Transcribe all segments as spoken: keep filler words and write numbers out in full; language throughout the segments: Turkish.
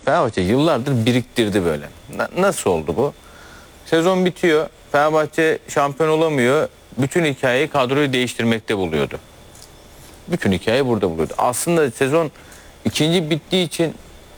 Fenerbahçe yıllardır biriktirdi böyle. Na- nasıl oldu bu? Sezon bitiyor. Fenerbahçe şampiyon olamıyor. Bütün hikayeyi kadroyu değiştirmekte buluyordu. Bütün hikaye burada buluyordu. Aslında sezon ikinci bittiği için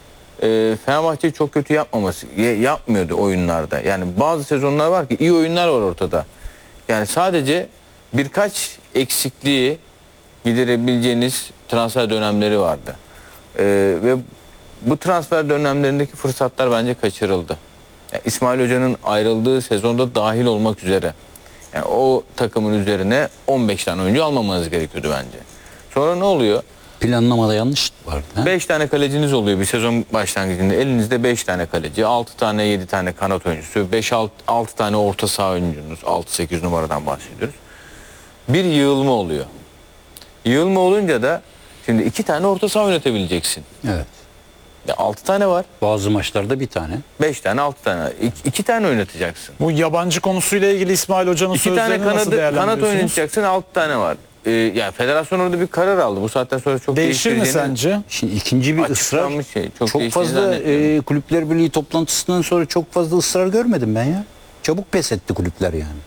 e, Fenerbahçe çok kötü yapmaması yapmıyordu oyunlarda. Yani bazı sezonlar var ki iyi oyunlar var ortada. Yani sadece birkaç eksikliği giderebileceğiniz transfer dönemleri vardı. E, ve bu transfer dönemlerindeki fırsatlar bence kaçırıldı. Yani İsmail Hoca'nın ayrıldığı sezonda dahil olmak üzere. Yani o takımın üzerine on beş tane oyuncu almamanız gerekiyordu bence. Sonra ne oluyor? Planlamada yanlış vardı. beş tane kaleciniz oluyor bir sezon başlangıcında. Elinizde beş tane kaleci, altı tane yedi tane kanat oyuncusu, beş altı tane orta saha oyuncunuz. altı sekiz numaradan bahsediyoruz. Bir yığılma oluyor. Yığılma olunca da şimdi iki tane orta saha oynatabileceksin. Evet. Ya altı tane var. Bazı maçlarda bir tane. beş tane, altı tane. İki, iki tane oynatacaksın. Bu yabancı konusuyla ilgili İsmail Hoca'nın İki tane sözlerini nasıl kanadı, değerlendiriyorsunuz? kanat oynatacaksın, altı tane var. Ee, yani federasyon orada bir karar aldı. Bu saatten sonra çok Değişir mi değiştireceğini- sence? Şimdi ikinci bir ısrar. Açıklanmış şey, çok Çok, değiştiğini fazla zannetmiyorum. e, Kulüpler Birliği toplantısından sonra çok fazla ısrar görmedim ben ya. Çabuk pes etti kulüpler yani.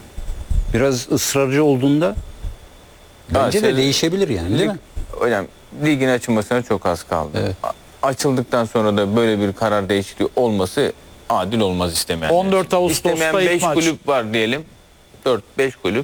Biraz ısrarcı olduğunda bence Ha, de sen- değişebilir yani, değil Lig, mi? hocam ligin açılmasına çok az kaldı. Evet. A- Açıldıktan sonra da böyle bir karar değişikliği olması adil olmaz istemeyen. on dört Ağustos'ta İstemeyen ilk beş maç. kulüp var diyelim. dört beş kulüp.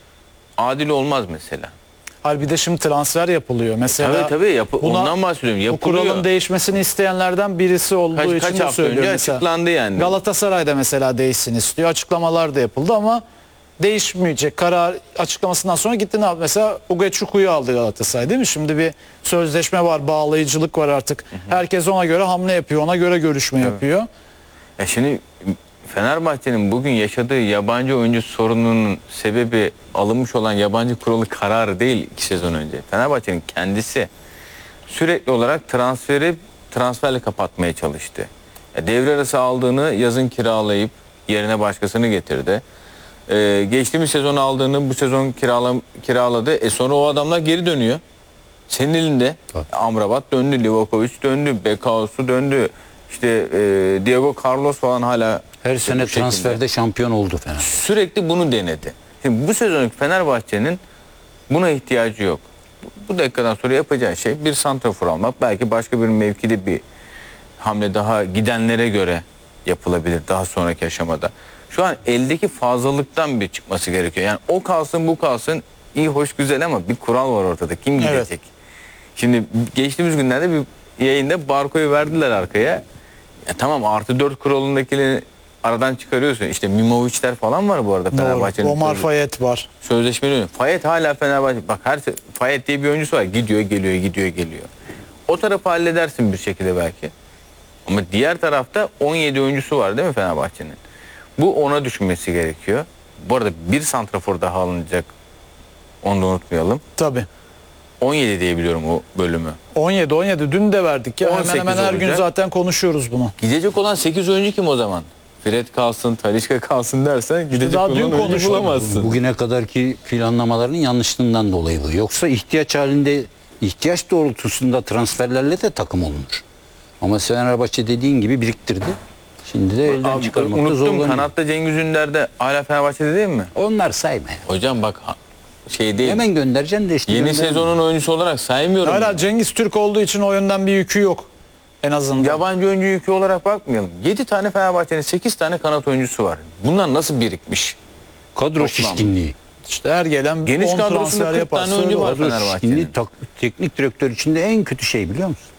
Adil olmaz mesela. Hayır, bir de şimdi transfer yapılıyor. Mesela Tabii tabii yapı, buna- ondan bahsediyorum. bu Yapılıyor. kuralın değişmesini isteyenlerden birisi olduğu Kaç- için kaç de hafta söylüyor önce mesela. açıklandı yani. Galatasaray'da mesela değişsin istiyor. Açıklamalar da yapıldı ama değişmeyecek. Karar açıklamasından sonra gitti ne yaptı? Mesela Ugaçuku'yu aldı Galatasaray, değil mi? Şimdi bir sözleşme var, bağlayıcılık var artık. Herkes ona göre hamle yapıyor, ona göre görüşme yapıyor. Ya şimdi Fenerbahçe'nin bugün yaşadığı yabancı oyuncu sorununun sebebi alınmış olan yabancı kuralı kararı değil iki sezon önce. Fenerbahçe'nin kendisi sürekli olarak transferi transferle kapatmaya çalıştı. Ya devre arası aldığını yazın kiralayıp yerine başkasını getirdi. Ee, geçtiğimiz sezon aldığını bu sezon kirala, kiraladı. E sonra o adamlar geri dönüyor. Senin elinde. Tabii. Amrabat döndü, Livakovic döndü, Bekaosu döndü. İşte e, Diego Carlos falan hala Her bu sene şekilde. transferde şampiyon oldu Fener. Sürekli bunu denedi. Şimdi bu sezonluk Fenerbahçe'nin buna ihtiyacı yok. Bu dakikadan sonra yapacağı şey bir santrafor almak. Belki başka bir mevkide bir hamle daha gidenlere göre yapılabilir daha sonraki aşamada. Şu an eldeki fazlalıktan bir çıkması gerekiyor. Yani o kalsın bu kalsın iyi hoş güzel ama bir kural var ortada. Kim gidecek? Evet. Şimdi geçtiğimiz günlerde bir yayında Barko'yu verdiler arkaya. Ya tamam artı dört kuralındakileri aradan çıkarıyorsun. İşte Mimovic'ler falan var bu arada Doğru. Fenerbahçe'nin. Omar sözleşmesi- Fayet var. Sözleşmeli oynuyor. Fayet hala Fenerbahçe. Bak her se- Fayet diye bir oyuncusu var. Gidiyor geliyor gidiyor geliyor. O tarafı halledersin bir şekilde belki. Ama diğer tarafta on yedi oyuncusu var değil mi Fenerbahçe'nin? Bu ona düşünmesi gerekiyor. Bu arada bir santrafor daha alınacak. Onu da unutmayalım. Tabii. on yedi diye biliyorum o bölümü. on yedi on yedi dün de verdik ya. on Hemen sekiz hemen her gün olacak. zaten konuşuyoruz bunu. Gidecek olan sekiz oyuncu kim o zaman? Fred kalsın, Talisca kalsın dersen gidecek daha olan dün oyuncu konuştuk. bulamazsın. Bugüne kadarki planlamaların yanlışlığından dolayı bu. Yoksa ihtiyaç halinde, ihtiyaç doğrultusunda transferlerle de takım olunur. Ama Fenerbahçe dediğin gibi biriktirdi. Şimdi de elden Abi, çıkarmakta unuttum zorlanıyor. kanatta Cengiz Ünder de hala Fenerbahçe'de değil mi? Onlar sayma. Hocam bak ha- şey değil. Hemen göndereceksin de işte. Yeni gönderme. sezonun oyuncusu olarak saymıyorum. Hala Cengiz Türk olduğu için o yönden bir yükü yok. En azından. Yabancı oyuncu yükü olarak bakmayalım. yedi tane Fenerbahçe'nin sekiz tane kanat oyuncusu var. Bunlar nasıl birikmiş? Kadro Toplam. şişkinliği. İşte her gelen Geniş on kadrosunda transfer kırk yaparsa tane oyuncu öyle var. olur. Kadro Fenerbahçe'nin. şişkinliği tak- teknik direktör içinde en kötü şey biliyor musun?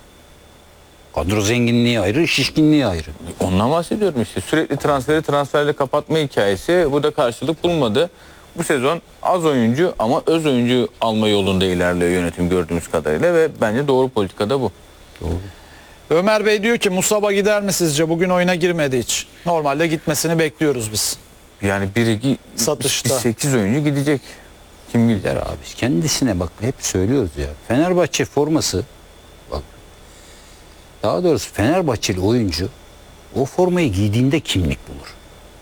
Kadro zenginliği ayrı, şişkinliği ayrı. Ondan bahsediyorum işte. Sürekli transferi transferle kapatma hikayesi. Bu da karşılık bulmadı. Bu sezon az oyuncu ama öz oyuncu alma yolunda ilerliyor yönetim gördüğümüz kadarıyla ve bence doğru politikada bu. Ömer Bey diyor ki Musaba gider mi sizce? Bugün oyuna girmedi hiç. Normalde gitmesini bekliyoruz biz. Yani bir iki Satışta. sekiz oyuncu gidecek. Kim gidecek? Abi kendisine bak hep söylüyoruz ya. Fenerbahçe forması bak. Daha doğrusu Fenerbahçeli oyuncu o formayı giydiğinde kimlik bulur.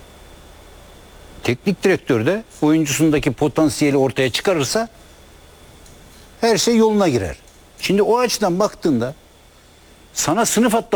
Teknik direktör de oyuncusundaki potansiyeli ortaya çıkarırsa her şey yoluna girer. Şimdi o açıdan baktığında sana sınıf atla